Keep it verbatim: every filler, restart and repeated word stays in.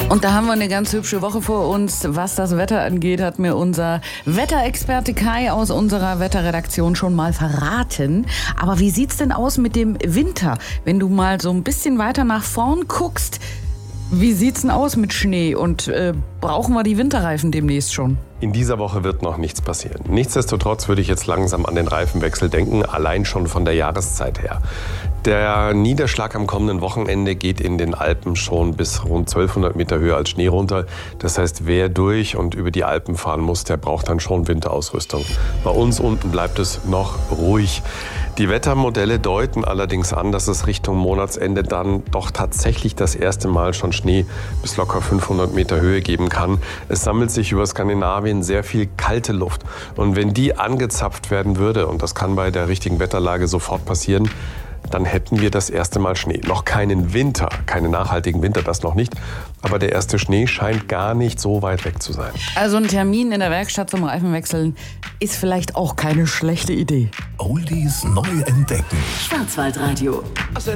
Und da haben wir eine ganz hübsche Woche vor uns. Was das Wetter angeht, hat mir unser Wetterexperte Kai aus unserer Wetterredaktion schon mal verraten. Aber wie sieht's denn aus mit dem Winter? Wenn du mal so ein bisschen weiter nach vorn guckst, wie sieht's denn aus mit Schnee? Und äh, brauchen wir die Winterreifen demnächst schon? In dieser Woche wird noch nichts passieren. Nichtsdestotrotz würde ich jetzt langsam an den Reifenwechsel denken, allein schon von der Jahreszeit her. Der Niederschlag am kommenden Wochenende geht in den Alpen schon bis rund zwölfhundert Meter höher als Schnee runter. Das heißt, wer durch und über die Alpen fahren muss, der braucht dann schon Winterausrüstung. Bei uns unten bleibt es noch ruhig. Die Wettermodelle deuten allerdings an, dass es Richtung Monatsende dann doch tatsächlich das erste Mal schon Schnee bis locker fünfhundert Meter Höhe geben kann. Es sammelt sich über Skandinavien sehr viel kalte Luft. Und wenn die angezapft werden würde, und das kann bei der richtigen Wetterlage sofort passieren, dann hätten wir das erste Mal Schnee. Noch keinen Winter, keinen nachhaltigen Winter, das noch nicht. Aber der erste Schnee scheint gar nicht so weit weg zu sein. Also ein Termin in der Werkstatt zum Reifenwechseln ist vielleicht auch keine schlechte Idee. Oldies neu entdecken. Schwarzwaldradio.